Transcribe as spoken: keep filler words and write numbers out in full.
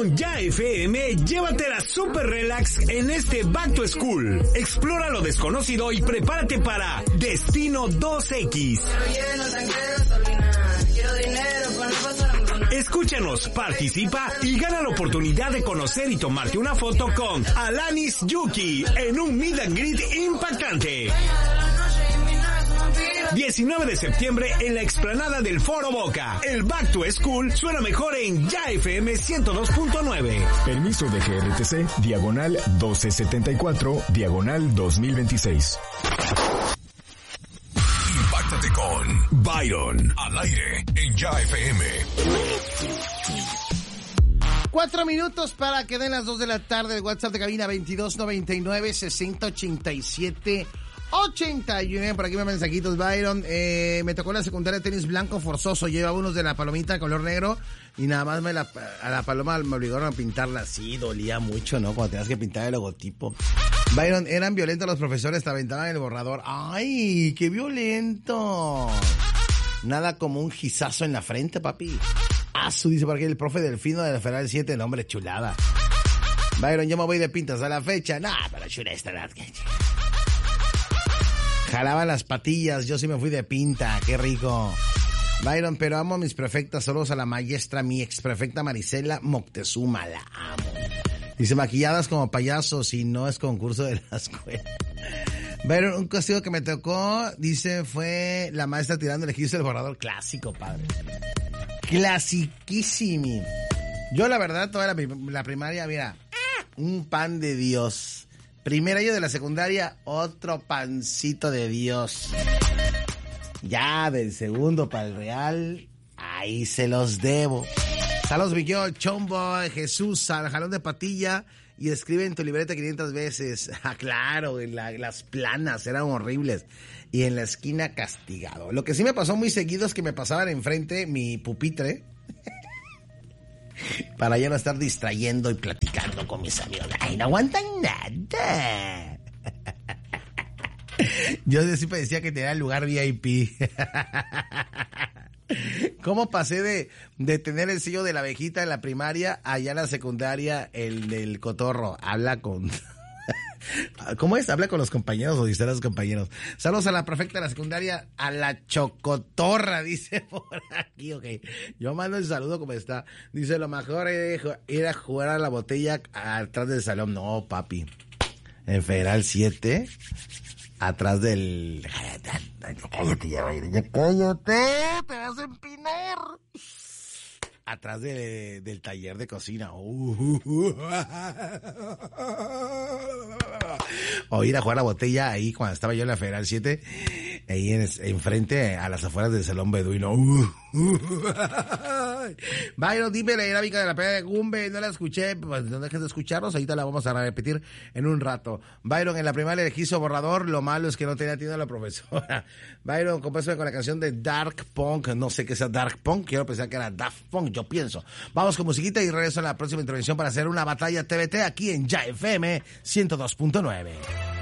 Con Ya F M, llévatela super relax en este Back to School. Explora lo desconocido y prepárate para Destino dos equis. Escúchanos, participa y gana la oportunidad de conocer y tomarte una foto con Alanis Yuki en un meet and greet impactante. diecinueve de septiembre en la explanada del Foro Boca. El Back to School suena mejor en Ya F M ciento dos punto nueve. Permiso de G R T C, diagonal doce setenta y cuatro, diagonal dos mil veintiséis. Impáctate con Byron al aire en Ya F M. Cuatro minutos para que den las dos de la tarde. El WhatsApp de cabina veintidós noventa y nueve, sesenta ochenta y siete ochenta y uno. Por aquí me mensajitos, Byron. Eh, me tocó la secundaria tenis blanco forzoso. Lleva unos de la palomita de color negro y nada más me la, a la paloma me obligaron a pintarla así. Dolía mucho, ¿no? Cuando tenías que pintar el logotipo. Byron, eran violentos los profesores, te aventaban el borrador. ¡Ay, qué violento! Nada como un gizazo en la frente, papi. Ah, su dice por aquí el profe Delfino de la Federal siete. No, hombre, chulada. Byron, yo me voy de pintas a la fecha. Nah, pero chula esta edad. Jalaban las patillas, yo sí me fui de pinta, qué rico. Byron, pero amo a mis prefectas, saludos a la maestra, mi ex prefecta Marisela Moctezuma, la amo. Dice, maquilladas como payasos y no es concurso de la escuela. Byron, un castigo que me tocó, dice, fue la maestra tirando el ejercicio del borrador. Clásico, padre. Clasiquísimo. Yo, la verdad, toda la, la primaria, mira, un pan de Dios. Primer año de la secundaria, otro pancito de Dios. Ya del segundo para el Real, ahí se los debo. Saludos, Miguel, Chombo, Jesús, al jalón de patilla y escribe en tu libreta quinientas veces. Ah, claro, en la, las planas eran horribles. Y en la esquina castigado. Lo que sí me pasó muy seguido es que me pasaban enfrente mi pupitre. Para ya no estar distrayendo y platicando con mis amigos. ¡Ay, no aguantan nada! Yo siempre decía que tenía el lugar V I P. ¿Cómo pasé de, de tener el sello de la abejita en la primaria allá en la secundaria, el del cotorro? Habla con... ¿Cómo es? Habla con los compañeros o dice a los compañeros. Saludos a la prefecta de la secundaria, a la chocotorra, dice por aquí, ok. Yo mando el saludo como está. Dice, lo mejor era ir a jugar a la botella atrás del salón. No, papi. En Federal siete, atrás del... Cállate, ya, ya cállate, te vas a empinar. Atrás de, del taller de cocina. Uh, uh, uh. O ir a jugar a la botella ahí cuando estaba yo en la Federal siete, ahí en, enfrente a las afueras del Salón Beduino. Uh, uh. Byron, dime la dinámica de la pelea de Gumbe, no la escuché, pues no dejes de escucharnos, ahorita la vamos a repetir en un rato. Byron, en la primaria le quiso borrador, lo malo es que no tenía tiempo la profesora. Byron, compásame con la canción de Dark Punk, no sé qué sea Dark Punk, quiero pensar que era Daft Punk, yo pienso. Vamos con musiquita y regreso en la próxima intervención para hacer una batalla T V T aquí en Ya F M ciento dos punto nueve.